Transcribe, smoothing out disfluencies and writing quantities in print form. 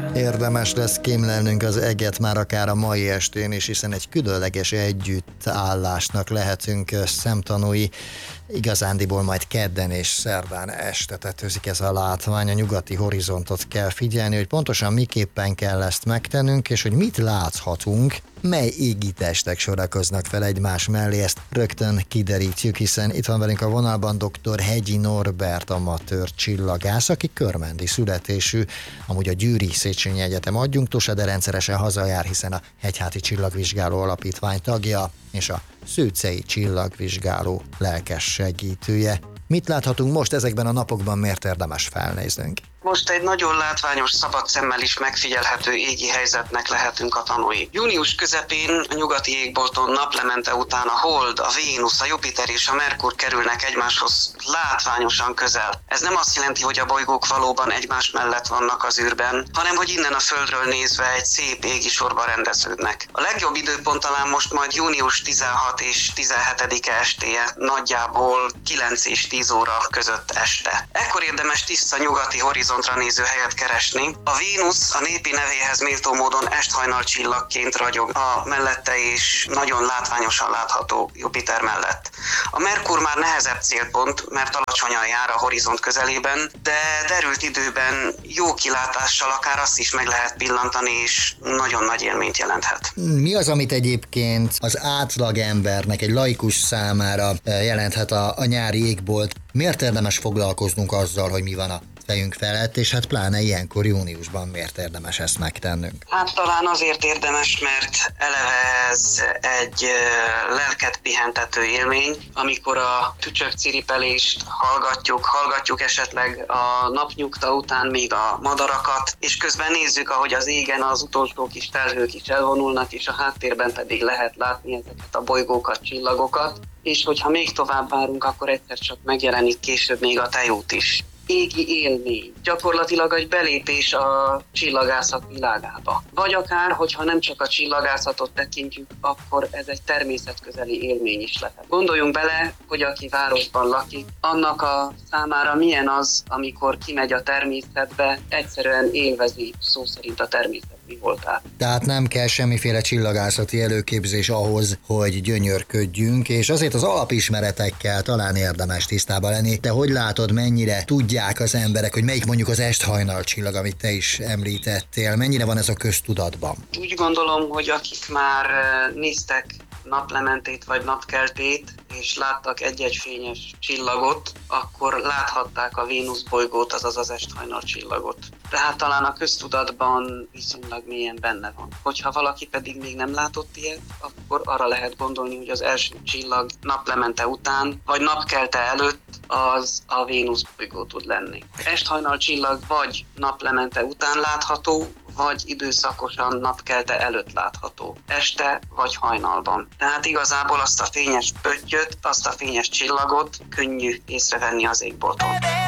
Érdemes lesz kémlelnünk az eget már akár a mai estén is, hiszen egy különleges együttállásnak lehetünk szemtanúi. Igazándiból majd kedden és szerdán este tetőzik ez a látvány, a nyugati horizontot kell figyelni, hogy pontosan miképpen kell ezt megtennünk, és hogy mit láthatunk, mely égitestek sorakoznak fel egymás mellé, ezt rögtön kiderítjük, hiszen itt van velünk a vonalban dr. Hegyi Norbert amatőr csillagász, aki körmendi születésű, amúgy a Győri Széchenyi Egyetem adjunktusa, de rendszeresen hazajár, hiszen a Hegyháti Csillagvizsgáló Alapítvány tagja és a Szőcei Csillagvizsgáló lelkes segítője. Mit láthatunk most ezekben a napokban, miért érdemes felnéznünk? Most egy nagyon látványos, szabad szemmel is megfigyelhető égi helyzetnek lehetünk a tanúi. Június közepén a nyugati égbolton naplemente után a Hold, a Vénusz, a Jupiter és a Merkur kerülnek egymáshoz látványosan közel. Ez nem azt jelenti, hogy a bolygók valóban egymás mellett vannak az űrben, hanem hogy innen a Földről nézve egy szép égi sorba rendeződnek. A legjobb időpont talán most majd június 16 és 17-e estéje, nagyjából 9 és 10 óra között este. Ekkor érdemes tiszta nyugati horizontra néző helyet keresni. A Vénusz a népi nevéhez méltó módon esthajnal csillagként ragyog a mellette és nagyon látványosan látható Jupiter mellett. A Merkur már nehezebb célpont, mert alacsonyan jár a horizont közelében, de derült időben jó kilátással akár azt is meg lehet pillantani, és nagyon nagy élményt jelenthet. Mi az, amit egyébként az átlagembernek, egy laikus számára jelenthet a nyári égbolt? Miért érdemes foglalkoznunk azzal, hogy mi van a fejünk felett, és hát pláne ilyenkor júniusban miért érdemes ezt megtennünk? Hát talán azért érdemes, mert eleve ez egy lelket pihentető élmény, amikor a tücsök ciripelést hallgatjuk esetleg a napnyugta után még a madarakat, és közben nézzük, ahogy az égen az utolsó kis felhők is elvonulnak, és a háttérben pedig lehet látni ezeket a bolygókat, csillagokat, és hogyha még tovább várunk, akkor egyszer csak megjelenik később még a Tejút is. Égi élmény. Gyakorlatilag egy belépés a csillagászat világába. Vagy akár, hogyha nem csak a csillagászatot tekintjük, akkor ez egy természetközeli élmény is lehet. Gondoljunk bele, hogy aki városban lakik, annak a számára milyen az, amikor kimegy a természetbe, egyszerűen élvezi szó szerint a természet mi voltál. Tehát nem kell semmiféle csillagászati előképzés ahhoz, hogy gyönyörködjünk, és azért az alapismeretekkel talán érdemes tisztában lenni. Te hogy látod, mennyire tudják az emberek, hogy melyik mondjuk az esthajnal csillag, amit te is említettél, mennyire van ez a köztudatban? Úgy gondolom, hogy akik már néztek naplementét vagy napkeltét, és láttak egy-egy fényes csillagot, akkor láthatták a Vénusz bolygót, azaz az esthajnal csillagot. Tehát talán a köztudatban viszonylag mélyen benne van. Hogyha valaki pedig még nem látott ilyet, akkor arra lehet gondolni, hogy az első csillag naplemente után, vagy napkelte előtt az a Vénusz bolygó tud lenni. Esthajnal csillag vagy naplemente után látható, vagy időszakosan napkelte előtt látható, este vagy hajnalban. Tehát igazából azt a fényes pöttyöt, azt a fényes csillagot könnyű észrevenni az égbolton.